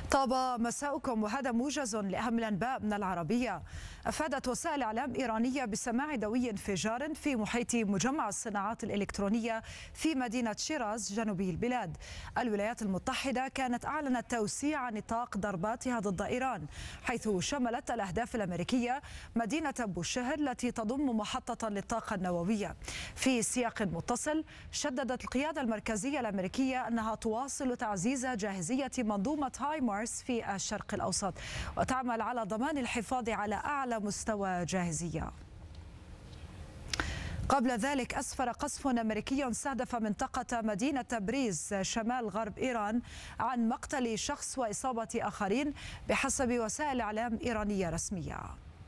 طاب مساؤكم، وهذا موجز لأهم الأنباء من العربية. أفادت وسائل إعلام إيرانية بسماع دوي انفجار في محيط مجمع الصناعات الإلكترونية في مدينة شيراز جنوبي البلاد. الولايات المتحدة كانت أعلنت توسيع نطاق ضرباتها ضد إيران، حيث شملت الأهداف الأمريكية مدينة بوشهر التي تضم محطة للطاقة النووية. في سياق متصل، شددت القيادة المركزية الأمريكية أنها تواصل تعزيز جاهزية منظومة هايمارس في الشرق الأوسط، وتعمل على ضمان الحفاظ على أعلى مستوى جاهزية. قبل ذلك أسفر قصف أمريكي استهدف منطقة مدينة تبريز شمال غرب إيران عن مقتل شخص وإصابة آخرين بحسب وسائل إعلام إيرانية رسمية.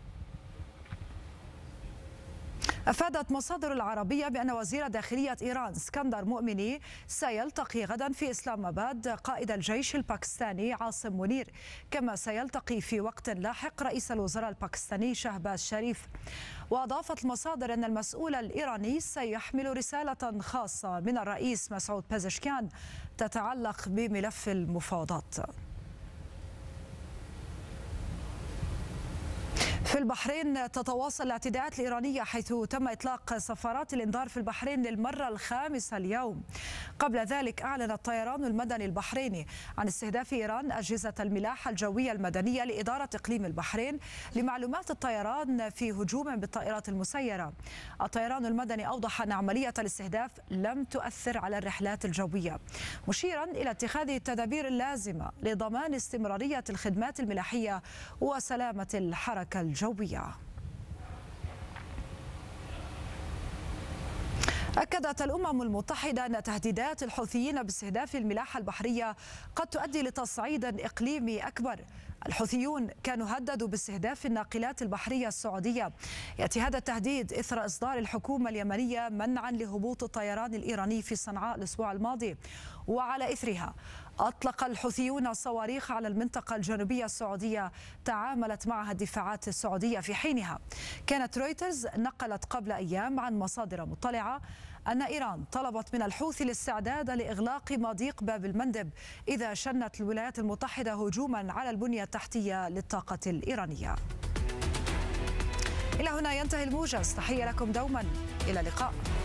أفادت مصادر العربية بأن وزير داخلية إيران اسكندر مؤمني سيلتقي غدا في إسلام آباد قائد الجيش الباكستاني عاصم منير، كما سيلتقي في وقت لاحق رئيس الوزراء الباكستاني شهباز شريف. وأضافت المصادر أن المسؤول الإيراني سيحمل رسالة خاصة من الرئيس مسعود بازشكيان تتعلق بملف المفاوضات. في البحرين تتواصل الاعتداءات الإيرانية، حيث تم إطلاق صفارات الإنذار في البحرين للمرة الخامسة اليوم. قبل ذلك أعلن الطيران المدني البحريني عن استهداف إيران أجهزة الملاحة الجوية المدنية لإدارة إقليم البحرين لمعلومات الطيران في هجوم بالطائرات المسيرة. الطيران المدني أوضح أن عملية الاستهداف لم تؤثر على الرحلات الجوية، مشيرا إلى اتخاذ التدابير اللازمة لضمان استمرارية الخدمات الملاحية وسلامة الحركة الجوية. أكدت الأمم المتحدة أن تهديدات الحوثيين باستهداف الملاحة البحرية قد تؤدي لتصعيد إقليمي أكبر. الحوثيون كانوا هددوا باستهداف الناقلات البحرية السعودية. يأتي هذا التهديد إثر إصدار الحكومة اليمنية منعا لهبوط الطيران الإيراني في صنعاء الأسبوع الماضي، وعلى إثرها أطلق الحوثيون صواريخ على المنطقة الجنوبية السعودية تعاملت معها الدفاعات السعودية. في حينها كانت رويترز نقلت قبل أيام عن مصادر مطلعة أن إيران طلبت من الحوثي الاستعداد لإغلاق مضيق باب المندب إذا شنت الولايات المتحدة هجوما على البنية التحتية للطاقة الإيرانية. إلى هنا ينتهي الموجز، تحية لكم دوما، إلى اللقاء.